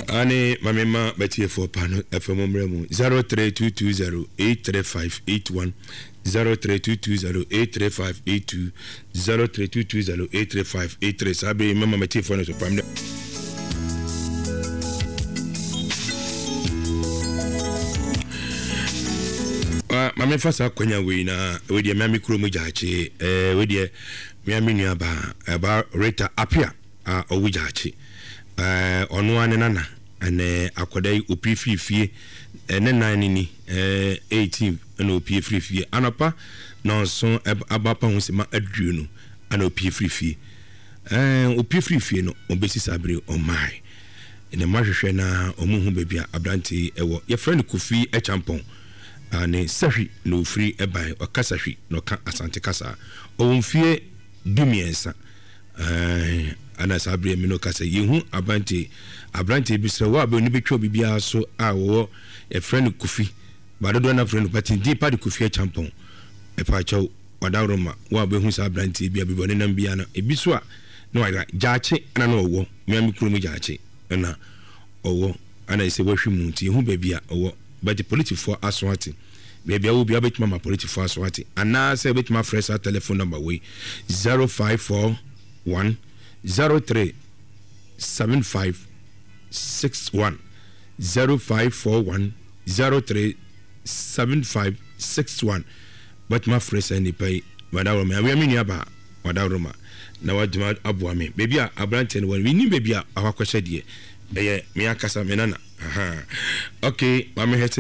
Ani mamema betie for pano FM mremu 032208358 032208358 032208358 sabe mama betie for no so pam. Mame fasa kwanya we na we de mame kuro mu jaache we de mame nua ba reta apia owu jaache ono ane nana ane akodai opi frifie ne nan ni 18 na opi frifie anapa no so abapa ho sema aduo no ana opi frifie opi frifie no obesi sabre o mai ene mahwehwe na omuhu bebia abrante ewo ye friend Kofi Echampon ane sahi no free ebai okasahi no ka asante kasa omfie dumiensa ana sabre mi no kasa yehu abrante bisra wa be ni betwa bibia so a wo e friend Kofi badodo na friend party di party Kofi Echampon e pa chaw wadawroma wa be hu sa abrante bia bibone nam bia na ebiso a no wa jaache ana no wo mi kuro mu jaache na owo ana ise wahwe mu nti hu bibia owo but the political for aswati maybe I will be able to my political for aswati and now say with my fresh telephone number way 0541 03 7561 0541 03 7561 but my fresh any pay wadawo me we mini aba wadawo ma na waduma abuwa me baby a abrante when we ni baby a akwahye de me akasa me nana okay mama